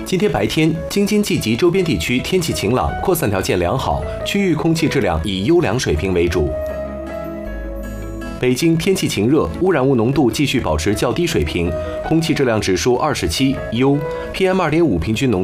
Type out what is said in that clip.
今天白天，京津冀及周边地区天气晴朗，扩散条件良好，区域空气质量以优良水平为主。北京天气晴热，污染物浓度继续保持较低水平，空气质量指数27，优，PM2.5平均浓度